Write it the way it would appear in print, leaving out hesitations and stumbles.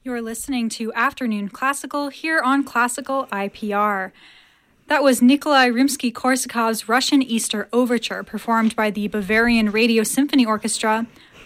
You're listening to Afternoon Classical here on Classical IPR. That was Nikolai Rimsky-Korsakov's Russian Easter Overture, performed by the Bavarian Radio Symphony Orchestra